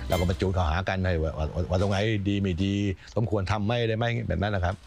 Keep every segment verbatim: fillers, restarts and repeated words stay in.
เราก็มาจูนเข้าหากันให้ว่าว่าตรงไหนดีไม่ดีสมควรทำไม่ได้ไหมแบบนั้นนะครับ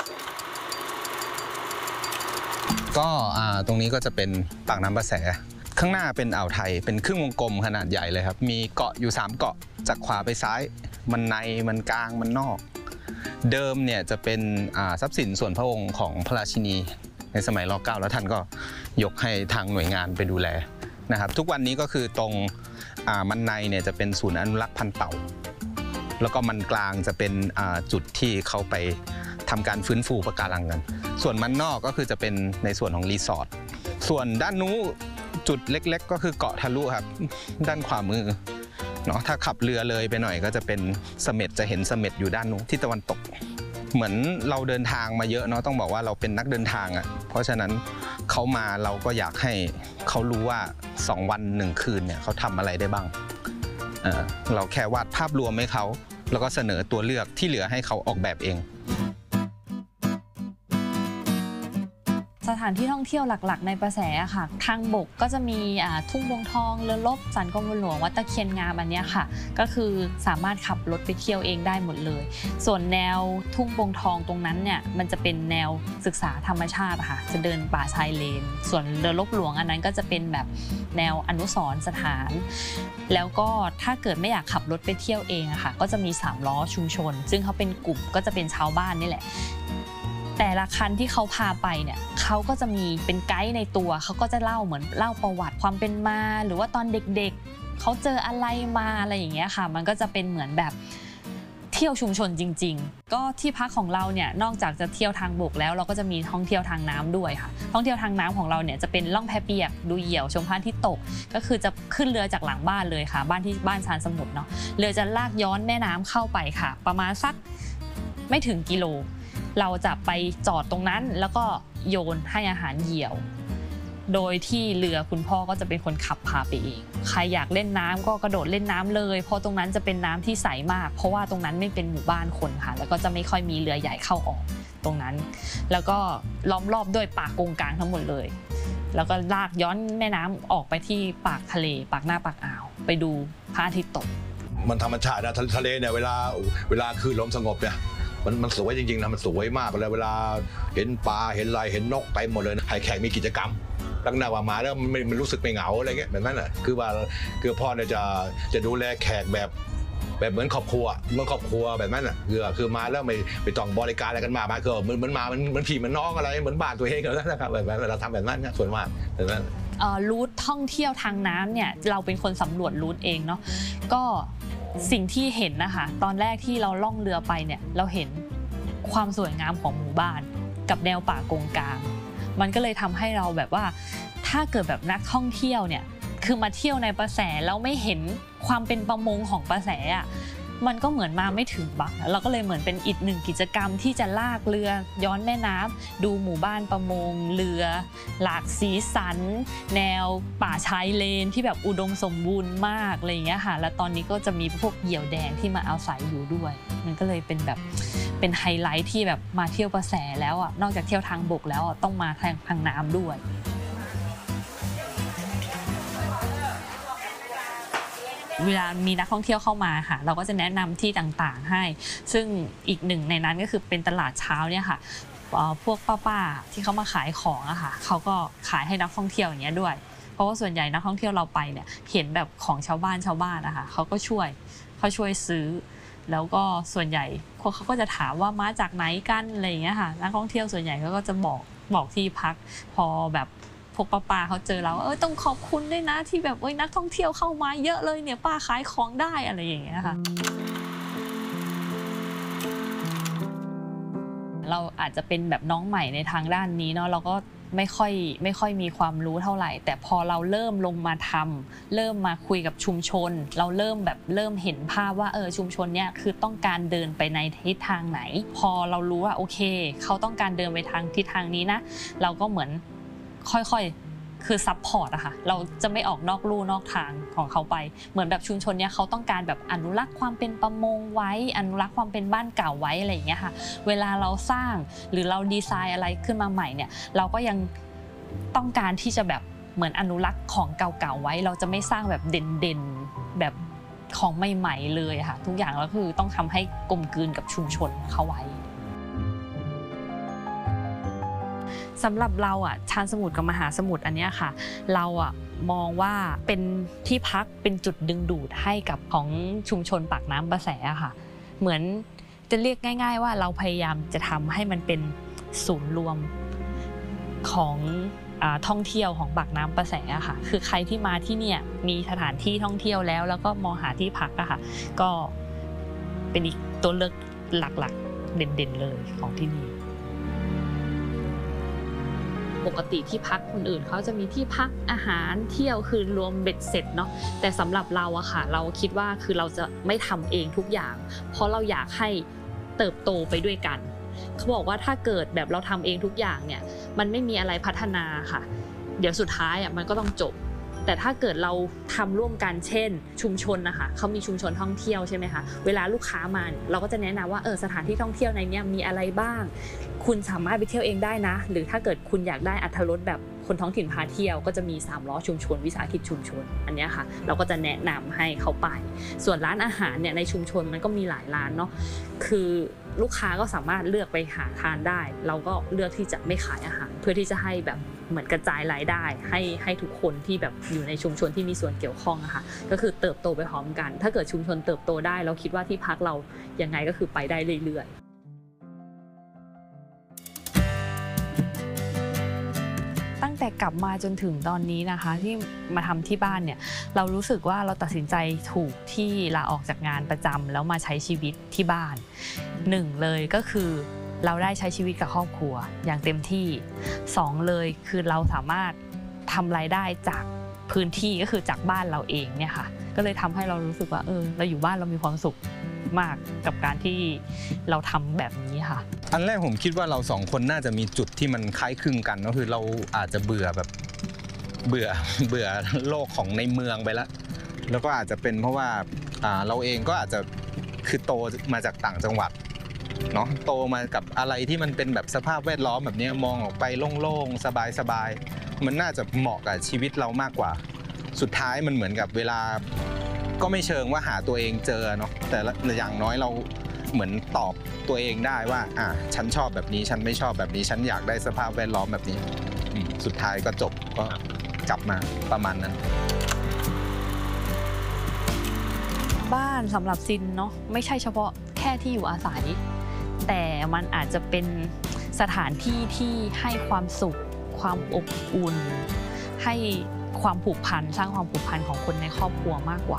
ก็ตรงนี้ก็จะเป็นปากน้ำประแสข้างหน้าเป็นอ่าวไทยเป็นครึ่งวงกลมขนาดใหญ่เลยครับมีเกาะอยู่สามเกาะจากขวาไปซ้ายมันในมันกลางมันนอกเดิมเนี่ยจะเป็นทรัพย์สินส่วนพระองค์ของพระราชินีในสมัยร.เก้าแล้วท่านก็ยกให้ทางหน่วยงานไปดูแลนะครับทุกวันนี้ก็คือตรงมันในเนี่ยจะเป็นศูนย์อนุรักษ์พันธุ์เต่าแล้วก็มันกลางจะเป็นจุดที่เขาไปทำการฟื้นฟูปะการังกันส่วนมันนอกก็คือจะเป็นในส่วนของรีสอร์ทส่วนด้านนู้นจุดเล็กๆก็คือเกาะทะลุครับด้านขวามือเนาะถ้าขับเรือเลยไปหน่อยก็จะเป็นเสม็ดจะเห็นเสม็ดอยู่ด้านนู้นที่ตะวันตกเหมือนเราเดินทางมาเยอะเนาะต้องบอกว่าเราเป็นนักเดินทางอ่ะเพราะฉะนั้นเขามาเราก็อยากให้เขารู้ว่าสองวันหนึ่งคืนเนี่ยเขาทำอะไรได้บ้างเออเราแค่วาดภาพรวมให้เขาแล้วก็เสนอตัวเลือกที่เหลือให้เขาออกแบบเองสถานที่ท่องเที่ยวหลักๆในประแสค่ะทางบกก็จะมีทุ่งบวงทองเรือรบศาลกรมหลวงวัดตะเคียนงามอันนี้ค่ะก็คือสามารถขับรถไปเที่ยวเองได้หมดเลยส่วนแนวทุ่งบวงทองตรงนั้นเนี่ยมันจะเป็นแนวศึกษาธรรมชาติค่ะจะเดินป่าชายเลนส่วนเรือรบหลวงอันนั้นก็จะเป็นแบบแนวอนุสรณ์สถานแล้วก็ถ้าเกิดไม่อยากขับรถไปเที่ยวเองอะค่ะก็จะมีสามล้อชุมชนซึ่งเขาเป็นกลุ่มก็จะเป็นชาวบ้านนี่แหละแต่ละคันที่เขาพาไปเนี่ยเขาก็จะมีเป็นไกด์ในตัวเขาก็จะเล่าเหมือนเล่าประวัติความเป็นมาหรือว่าตอนเด็กๆเขาเจออะไรมาอะไรอย่างเงี้ยค่ะมันก็จะเป็นเหมือนแบบเที่ยวชุมชนจริงๆก็ที่พักของเราเนี่ยนอกจากจะเที่ยวทางบกแล้วเราก็จะมีท่องเที่ยวทางน้ำด้วยค่ะท่องเที่ยวทางน้ำของเราเนี่ยจะเป็นล่องแพเปียกดูเหยี่ยวชมพระอาทิตย์ตกก็คือจะขึ้นเรือจากหลังบ้านเลยค่ะบ้านที่บ้านชานสมุทรเนาะเรือจะลากย้อนแม่น้ำเข้าไปค่ะประมาณสักไม่ถึงกิโลเราจะไปจอดตรงนั้นแล้วก็โยนให้อาหารเหยี่ยวโดยที่เรือคุณพ่อก็จะเป็นคนขับพาไปเองใครอยากเล่นน้ำก็กระโดดเล่นน้ำเลยเพราะตรงนั้นจะเป็นน้ำที่ใสมากเพราะว่าตรงนั้นไม่เป็นหมู่บ้านคนค่ะแล้วก็จะไม่ค่อยมีเรือใหญ่เข้าออกตรงนั้นแล้วก็ล้อมรอบด้วยป่ากงกลางทั้งหมดเลยแล้วก็ลากย้อนแม่น้ำออกไปที่ปากทะเลปากหน้าปากอ่าวไปดูพระอาทิตย์ตกมันธรรมชาตินะทะเลเนี่ยเวลาเวลาคลื่นลมสงบเนี่ยมันมันสวยจริงๆนะมันสวยมากเลยเวลาเห็นปลาเห็นอะไรเห็นนกเต็มหมดเลยให้แขกมีกิจกรรมตั้งหน้าว่ามาแล้วมันมันรู้สึกไม่เหงาอะไรเงี้ยแบบนั้นแหละคือว่าคือพ่อเนี่ยจะจะดูแลแขกแบบแบบเหมือนครอบครัวเหมือนครอบครัวแบบนั้นอ่ะคือคือมาแล้วไม่ไม่ต้องบริการอะไรกันมามาคือเหมือนเหมือนมามันเหมือนพี่เหมือนน้องอะไรเหมือนบ้านตัวเองแล้วนะครับแบบนั้นเราทำแบบนั้นส่วนมากแบบนั้นรูทท่องเที่ยวทางน้ำเนี่ยเราเป็นคนสำรวจรูทเองเนาะก็สิ่งที่เห็นนะคะตอนแรกที่เราล่องเรือไปเนี่ยเราเห็นความสวยงามของหมู่บ้านกับแนวป่ากงกลางมันก็เลยทำให้เราแบบว่าถ้าเกิดแบบนักท่องเที่ยวเนี่ยคือมาเที่ยวในประแสแล้วไม่เห็นความเป็นประมงของประแสอ่ะมันก็เหมือนมาไม่ถึงบักเราก็เลยเหมือนเป็นอีกหนึ่งกิจกรรมที่จะลากเรือย้อนแม่น้ำดูหมู่บ้านประมงเรือหลากสีสันแนวป่าชายเลนที่แบบอุดมสมบูรณ์มากอะไรอย่างเงี้ยค่ะแล้วตอนนี้ก็จะมีพวกเหยี่ยวแดงที่มาอาศัยอยู่ด้วยมันก็เลยเป็นแบบเป็นไฮไลท์ที่แบบมาเที่ยวประแสแล้วอ่ะนอกจากเที่ยวทางบกแล้วอ่ะต้องมาทางทางน้ำด้วยเวลามีนักท่องเที่ยวเข้ามาค่ะเราก็จะแนะนำที่ต่างๆให้ซึ่งอีกหนึ่งในนั้นก็คือเป็นตลาดเช้าเนี่ยค่ะพวกป้าๆที่เขามาขายของอะค่ะเขาก็ขายให้นักท่องเที่ยวอย่างเงี้ยด้วยเพราะว่าส่วนใหญ่นักท่องเที่ยวเราไปเนี่ยเห็นแบบของชาวบ้านชาวบ้านนะคะเขาก็ช่วยเขาช่วยซื้อแล้วก็ส่วนใหญ่เขาก็จะถามว่ามาจากไหนกันอะไรอย่างเงี้ยค่ะนักท่องเที่ยวส่วนใหญ่เขาก็จะบอกบอกที่พักพอแบบพวกป้าๆเขาเจอเราเออต้องขอบคุณด้วยนะที่แบบเอ้ยนักท่องเที่ยวเข้ามาเยอะเลยเนี่ยป้าขายของได้อะไรอย่างเงี้ยค่ะเราอาจจะเป็นแบบน้องใหม่ในทางด้านนี้เนาะเราก็ไม่ค่อยไม่ค่อยมีความรู้เท่าไหร่แต่พอเราเริ่มลงมาทำเริ่มมาคุยกับชุมชนเราเริ่มแบบเริ่มเห็นภาพว่าเออชุมชนเนี้ยคือต้องการเดินไปในทิศทางไหนพอเรารู้ว่าโอเคเขาต้องการเดินไปทางทิศทางนี้นะเราก็เหมือนค่อยๆคือซัพพอร์ตอะค่ะเราจะไม่ออกนอกลู่นอกทางของเขาไปเหมือนแบบชุมชนเนี้ยเขาต้องการแบบอนุรักษ์ความเป็นประมงไว้อนุรักษ์ความเป็นบ้านเก่าไว้อะไรอย่างเงี้ยค่ะเวลาเราสร้างหรือเราดีไซน์อะไรขึ้นมาใหม่เนี่ยเราก็ยังต้องการที่จะแบบเหมือนอนุรักษ์ของเก่าๆไว้เราจะไม่สร้างแบบเด่นๆแบบของใหม่ๆเลยค่ะทุกอย่างก็คือต้องทำให้กลมกลืนกับชุมชนเข้าไว้สำหรับเราอ่ะชานสมุทรกับมหาสมุทรอันเนี้ยค่ะเราอ่ะมองว่าเป็นที่พักเป็นจุดดึงดูดให้กับของชุมชนปากน้ำประแสค่ะเหมือนจะเรียกง่ายๆว่าเราพยายามจะทำให้มันเป็นศูนย์รวมของท่องเที่ยวของปากน้ำประแสอะค่ะคือใครที่มาที่เนี่ยมีสถานที่ท่องเที่ยวแล้วแล้วก็มองหาที่พักอะค่ะก็เป็นอีกตัวเลือกหลักๆเด่นๆเลยของที่นี่ปกติที่พักคนอื่นเขาจะมีที่พักอาหารเที่ยวคือรวมเบ็ดเสร็จเนาะแต่สำหรับเราอะค่ะเราคิดว่าคือเราจะไม่ทำเองทุกอย่างเพราะเราอยากให้เติบโตไปด้วยกันเขาบอกว่าถ้าเกิดแบบเราทำเองทุกอย่างเนี่ยมันไม่มีอะไรพัฒนาค่ะเดี๋ยวสุดท้ายอ่ะมันก็ต้องจบแต่ถ้าเกิดเราทำร่วมกันเช่นชุมชนนะคะเขามีชุมชนท่องเที่ยวใช่ไหมคะเวลาลูกค้ามาเราก็จะแนะนำว่าเออสถานที่ท่องเที่ยวในนี้มีอะไรบ้างคุณสามารถไปเที่ยวเองได้นะหรือถ้าเกิดคุณอยากได้อรรถรสแบบคนท้องถิ่นพาเที่ยวก็จะมีสามล้อชุมชนวิสาหกิจชุมชนอันนี้ค่ะเราก็จะแนะนำให้เขาไปส่วนร้านอาหารเนี่ยในชุมชนมันก็มีหลายร้านเนาะคือลูกค้าก็สามารถเลือกไปหาทานได้เราก็เลือกที่จะไม่ขายอาหารเพื่อที่จะให้แบบเหมือนกระจายรายได้ให้ให้ทุกคนที่แบบอยู่ในชุมชนที่มีส่วนเกี่ยวข้องอะค่ะก็คือเติบโตไปพร้อมกันถ้าเกิดชุมชนเติบโตได้เราคิดว่าที่พักเรายังไงก็คือไปได้เรื่อยๆตั้งแต่กลับมาจนถึงตอนนี้นะคะที่มาทำที่บ้านเนี่ยเรารู้สึกว่าเราตัดสินใจถูกที่ลาออกจากงานประจำแล้วมาใช้ชีวิตที่บ้านหนึ่งเลยก็คือเราได้ใช้ชีวิตกับครอบครัวอย่างเต็มที่สองเลยคือเราสามารถทำรายได้จากพื้นที่ก็คือจากบ้านเราเองเนี่ยค่ะก็เลยทำให้เรารู้สึกว่าเออเราอยู่บ้านเรามีความสุขมากกับการที่เราทำแบบนี้ค่ะอันแรกผมคิดว่าเราสองคนน่าจะมีจุดที่มันคล้ายคลึงกันก็คือเราอาจจะเบื่อแบบเบื่อเบื่อโลกของในเมืองไปแล้วแล้วก็อาจจะเป็นเพราะว่าเราเองก็อาจจะคือโตมาจากต่างจังหวัดเนาะโตมากับอะไรที่มันเป็นแบบสภาพแวดล้อมแบบนี้มองออกไปโล่งๆสบายๆมันน่าจะเหมาะกับชีวิตเรามากกว่าสุดท้ายมันเหมือนกับเวลาก็ไม่เชิงว่าหาตัวเองเจอเนาะแต่อย่างน้อยเราเหมือนตอบตัวเองได้ว่าอ่ะฉันชอบแบบนี้ฉันไม่ชอบแบบนี้ฉันอยากได้สภาพแวดล้อมแบบนี้สุดท้ายก็จบก็กลับมาประมาณนั้นบ้านสำหรับซินเนาะไม่ใช่เฉพาะแค่ที่อยู่อาศัยแต่มันอาจจะเป็นสถานที่ที่ให้ความสุขความอบอุ่นให้ความผูกพันสร้างความผูกพันของคนในครอบครัวมากกว่า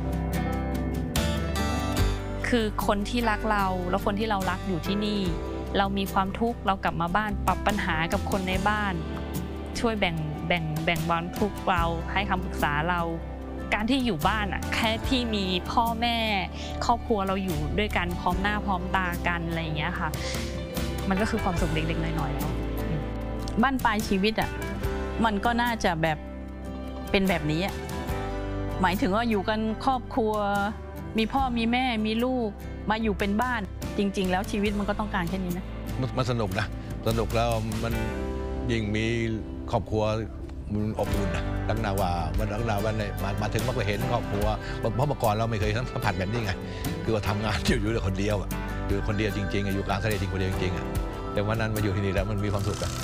คือคนที่รักเราแล้วคนที่เรารักอยู่ที่นี่เรามีความทุกข์เรากลับมาบ้านปรับปัญหากับคนในบ้านช่วยแบ่งแบ่งแบ่งเบาทุกข์เราให้คำปรึกษาเราการที่อยู่บ้านอ่ะแค่ที่มีพ่อแม่ครอบครัวเราอยู่ด้วยกันพร้อมหน้าพร้อมตากันอะไรอย่างเงี้ยค่ะมันก็คือความสุขเล็กๆน้อยๆแล้วบ้านปลายชีวิตอ่ะมันก็น่าจะแบบเป็นแบบนี้หมายถึงว่าอยู่กันครอบครัวมีพ่อมีแม่มีลูกมาอยู่เป็นบ้านจริงๆแล้วชีวิตมันก็ต้องการแค่นี้นะมันสนุกนะสนุกแล้วมันยิ่งมีครอบครัวมันอบอุ่นนะตั้งนาว่าวันตั้งนาวันเนี่ยมามาถึงมาก็เห็นครอบครัวเพราะเมื่อก่อนเราไม่เคยสัมผัสแบบนี้ไงคือว่าทำงานอยู่อยู่แต่คนเดียวอ่ะอยู่คนเดียวจริงๆอยู่กลางทะเลจริงคนเดียวจริงๆอ่ะแต่วันนั้นมาอยู่ที่นี่แล้วมันมีความสุขอ่ะ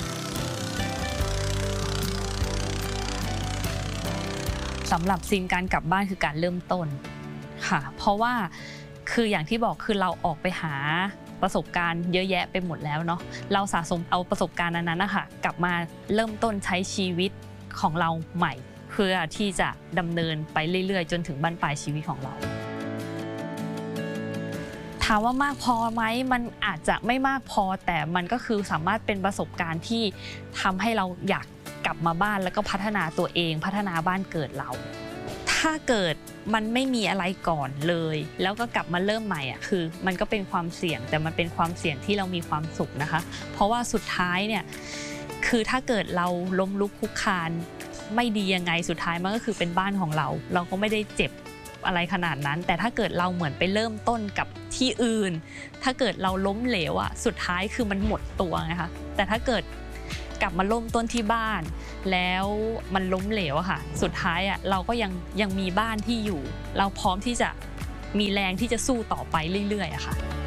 สำหรับซินการกลับบ้านคือการเริ่มต้นค่ะเพราะว่าคืออย่างที่บอกคือเราออกไปหาประสบการณ์เยอะแยะไปหมดแล้วเนาะเราสะสมเอาประสบการณ์นั้นๆนะคะกลับมาเริ่มต้นใช้ชีวิตของเราใหม่เพื่อที่จะดำเนินไปเรื่อยๆจนถึงบั้นปลายชีวิตของเราถามว่ามากพอไหมมันอาจจะไม่มากพอแต่มันก็คือสามารถเป็นประสบการณ์ที่ทำให้เราอยากกลับมาบ้านแล้วก็พัฒนาตัวเองพัฒนาบ้านเกิดเราถ้าเกิดมันไม่มีอะไรก่อนเลยแล้วก็กลับมาเริ่มใหม่อ่ะคือมันก็เป็นความเสี่ยงแต่มันเป็นความเสี่ยงที่เรามีความสุขนะคะเพราะว่าสุดท้ายเนี่ยคือถ้าเกิดเราล้มลุกคลุกคลานไม่ดียังไงสุดท้ายมันก็คือเป็นบ้านของเราเราก็ไม่ได้เจ็บอะไรขนาดนั้นแต่ถ้าเกิดเราเหมือนไปเริ่มต้นกับที่อื่นถ้าเกิดเราล้มเหลวอ่ะสุดท้ายคือมันหมดตัวนะคะแต่ถ้าเกิดกลับมาเริ่มต้นที่บ้านแล้วมันล้มเหลวอะค่ะสุดท้ายอะเราก็ยังยังมีบ้านที่อยู่เราพร้อมที่จะมีแรงที่จะสู้ต่อไปเรื่อยๆอะค่ะ